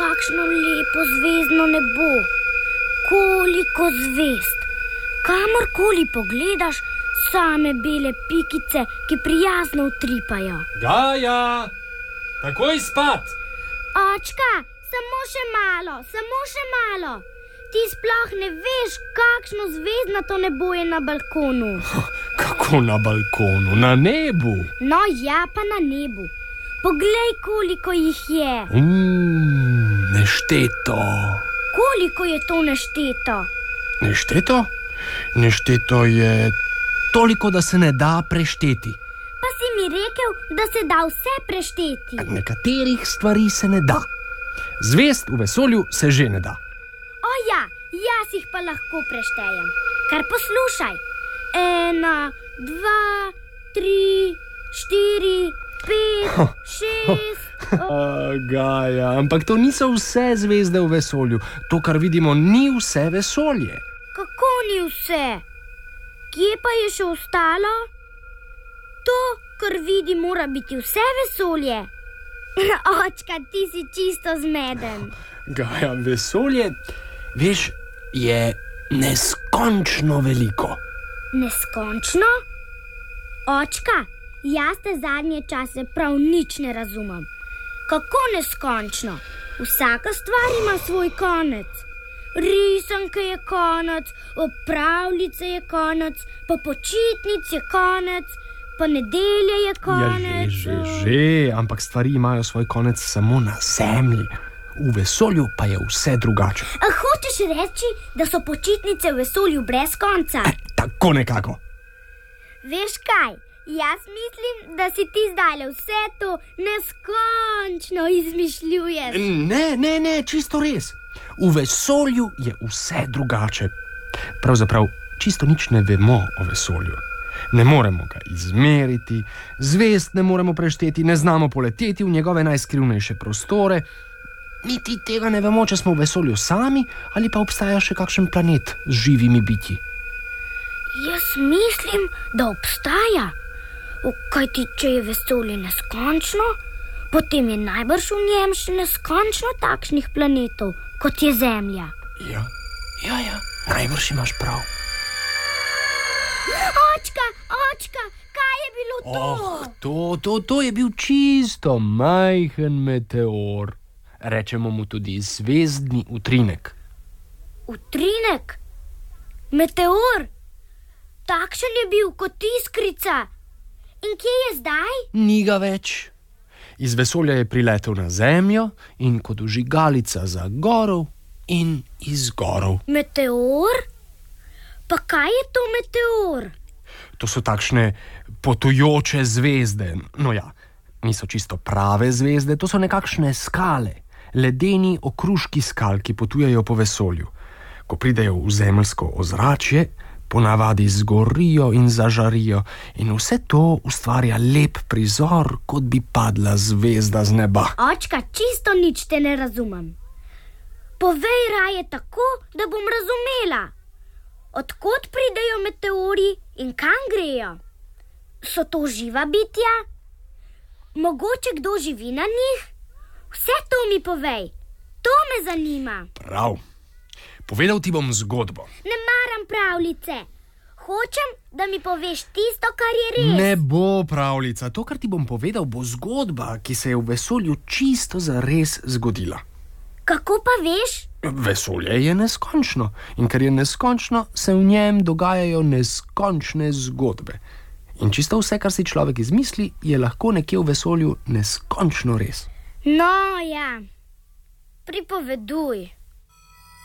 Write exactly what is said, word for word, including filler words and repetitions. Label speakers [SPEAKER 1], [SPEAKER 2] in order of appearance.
[SPEAKER 1] kakšno lepo zvezdno nebo. Koliko zvezd. Kamorkoli pogledaš, same bele pikice, ki prijazno utripajo.
[SPEAKER 2] Gaja, takoj spat.
[SPEAKER 1] Očka, samo še malo, samo še malo. Ti sploh ne veš, kakšno zvezdnato nebo je na balkonu.
[SPEAKER 2] Kako na balkonu? Na nebu?
[SPEAKER 1] No ja, pa na nebu. Poglej, koliko jih je.
[SPEAKER 2] Mm, nešteto.
[SPEAKER 1] Koliko je to nešteto?
[SPEAKER 2] Nešteto? Nešteto je toliko, da se ne da prešteti.
[SPEAKER 1] Pa si mi rekel, da se da vse prešteti.
[SPEAKER 2] Nekaterih stvari se ne da. Zvezd v vesolju se že ne da.
[SPEAKER 1] O ja, jaz jih pa lahko preštejem. Kar poslušaj. Ena, dva, tri, štiri, pet, šest...
[SPEAKER 2] Oh, Gaja, ampak to niso vse zvezde v vesolju. To, kar vidimo, ni vse vesolje.
[SPEAKER 1] Kako ni vse? Kje pa je še ostalo? To, kar vidi, mora biti vse vesolje. Očka, ti si čisto zmeden.
[SPEAKER 2] Gaja, vesolje, veš, je neskončno veliko.
[SPEAKER 1] Neskončno? Očka, jaz te zadnje čase prav nič ne razumem. Kako neskončno? Vsaka stvar ima svoj konec. Risanke je konec, pravljice je konec, pa počitnic je konec, pa nedelje je konec.
[SPEAKER 2] Ja, že, že, že, ampak stvari imajo svoj konec samo na Zemlji. V vesolju pa je vse drugače.
[SPEAKER 1] A hočeš reči, da so počitnice v vesolju brez konca?
[SPEAKER 2] E, tako nekako.
[SPEAKER 1] Veš kaj? Jaz mislim, da si ti zdajle vse to neskončno izmišljuješ.
[SPEAKER 2] Ne, ne, ne, čisto res. V vesolju je vse drugače. Pravzaprav čisto nič ne vemo o vesolju. Ne moremo ga izmeriti, zvezd ne moremo prešteti, ne znamo poleteti v njegove najskrivnejše prostore. Niti tega ne vemo, če smo v vesolju sami ali pa obstaja še kakšen planet z živimi bitji.
[SPEAKER 1] Jaz mislim, da obstaja. Kajti, če je vesolje neskončno, potem je najbrž v njem še neskončno takšnih planetov, kot je Zemlja.
[SPEAKER 2] Ja, ja, ja, najbrž imaš prav.
[SPEAKER 1] Očka, očka, kaj je bilo to?
[SPEAKER 2] Oh, to, to, to je bil čisto majhen meteor. Rečemo mu tudi zvezdni utrinek.
[SPEAKER 1] Utrinek? Meteor? Takšen je bil kot iskrica. In kje je zdaj?
[SPEAKER 2] Ni ga več. Iz vesolja je priletel na Zemljo in kot vžigalica zagorel in izgorel.
[SPEAKER 1] Meteor? Pa kaj je to meteor?
[SPEAKER 2] To so takšne potujoče zvezde. No ja, niso čisto prave zvezde, to so nekakšne skale. Ledeni okruški skal, ki potujejo po vesolju. Ko pridejo v zemeljsko ozračje, ponavadi zgorijo in zažarijo in vse to ustvarja lep prizor, kot bi padla zvezda z neba.
[SPEAKER 1] Očka, čisto nič te ne razumem. Povej raje tako, da bom razumela. Odkot pridejo meteori in kam grejo? So to živa bitja? Mogoče kdo živi na njih? Vse to mi povej. To me zanima.
[SPEAKER 2] Prav. Povedal ti bom zgodbo.
[SPEAKER 1] Ne maram pravljice. Hočem, da mi poveš tisto, kar je res.
[SPEAKER 2] Ne bo pravljica. To, kar ti bom povedal, bo zgodba, ki se je v vesolju čisto zares zgodila.
[SPEAKER 1] Kako pa veš?
[SPEAKER 2] Vesolje je neskončno in ker je neskončno, se v njem dogajajo neskončne zgodbe. In čisto vse, kar si človek izmisli, je lahko nekje v vesolju neskončno res.
[SPEAKER 1] No ja, pripoveduj.